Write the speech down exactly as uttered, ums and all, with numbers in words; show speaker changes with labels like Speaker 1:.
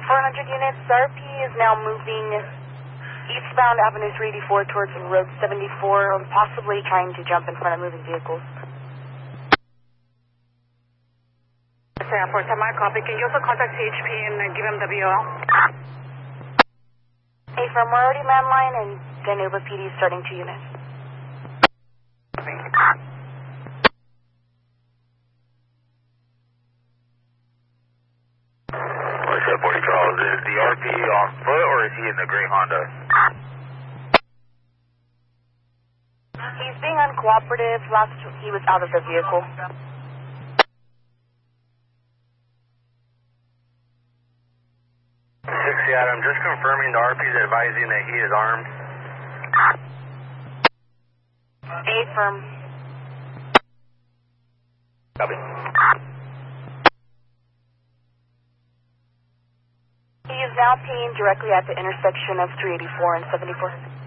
Speaker 1: four hundred units, R P is now moving eastbound Avenue three eighty-four towards Road seventy-four, possibly trying to jump in front of moving vehicles.
Speaker 2: Airport, my copy. Can you also contact C H P and uh, give him W O L?
Speaker 1: Hey, from we're already man line and Danube P D starting two units.
Speaker 3: What's up, forty Charles? Is the R P on foot or is he in the gray Honda?
Speaker 1: He's being uncooperative. Last he was out of the vehicle.
Speaker 3: six Adam, just confirming the R P is advising that he is armed.
Speaker 1: A firm.
Speaker 3: Copy.
Speaker 1: He is now peeing directly at the intersection of three eighty-four and seventy-four.